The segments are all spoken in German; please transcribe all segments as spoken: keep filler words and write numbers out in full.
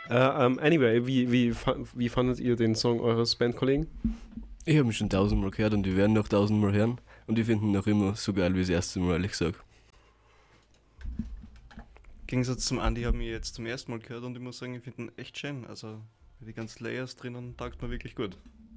Äh, um, anyway, wie, wie, wie fandet ihr den Song eures Bandkollegen? Ich habe ihn schon tausendmal gehört und wir werden noch tausendmal hören. Und ich finde ihn noch immer so geil wie das erste Mal, ehrlich gesagt. Im Gegensatz zum Andi habe ich jetzt zum ersten Mal gehört und ich muss sagen, ich finde ihn echt schön. Also die ganzen Layers drinnen taugt mir wirklich gut.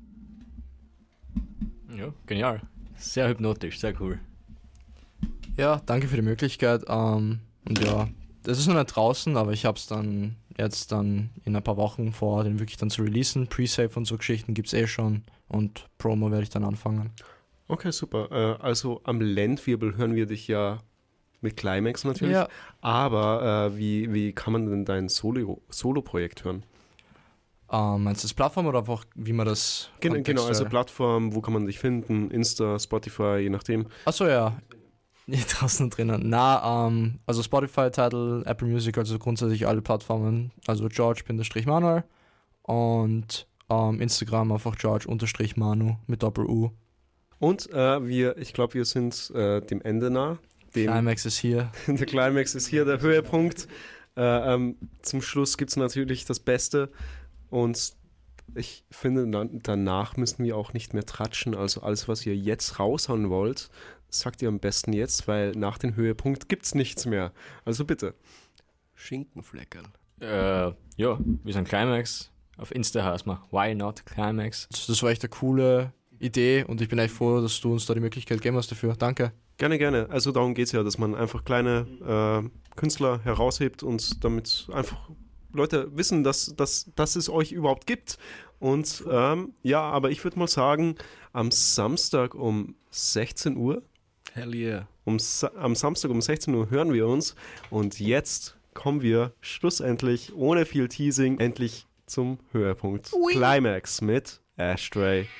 Ja, genial. Sehr hypnotisch, sehr cool. Ja, danke für die Möglichkeit. Ähm, und ja, das ist noch nicht draußen, aber ich habe es dann jetzt dann in ein paar Wochen vor, den wirklich dann zu releasen. Pre-Save und so Geschichten gibt es eh schon und Promo werde ich dann anfangen. Okay, super. Äh, also am Landwirbel hören wir dich ja mit Climax natürlich. Ja. Aber äh, wie, wie kann man denn dein Solo, Solo-Projekt hören? Ähm, meinst du das Plattform oder einfach, wie man das... Gen- genau, also kontextuell- Plattform, wo kann man dich finden? Insta, Spotify, je nachdem. Achso, ja. Nicht draußen und drinnen. Na, ähm, also Spotify, Tidal, Apple Music, also grundsätzlich alle Plattformen. Also George-Manuel und ähm, Instagram einfach George-Manu mit Doppel-U. Und äh, wir, ich glaube, wir sind äh, dem Ende nah. Dem, Climax ist hier. der Climax ist hier der Höhepunkt. Äh, ähm, zum Schluss gibt es natürlich das Beste. Und ich finde, dann, danach müssen wir auch nicht mehr tratschen. Also alles, was ihr jetzt raushauen wollt, sagt ihr am besten jetzt, weil nach dem Höhepunkt gibt es nichts mehr. Also bitte. Schinkenfleckerl. Äh, ja, wir sind Climax. Auf Insta heißt man Why Not Climax. Das war echt eine coole Idee und ich bin echt froh, dass du uns da die Möglichkeit gegeben hast dafür. Danke. Gerne, gerne. Also darum geht es ja, dass man einfach kleine äh, Künstler heraushebt und damit einfach Leute wissen, dass, dass, dass es euch überhaupt gibt. Und ähm, ja, aber ich würde mal sagen, am Samstag um sechzehn Uhr, Hell yeah. um, Sa- am Samstag um sechzehn Uhr hören wir uns. Und jetzt kommen wir schlussendlich, ohne viel Teasing, endlich zum Höhepunkt. Climax mit Ashtray.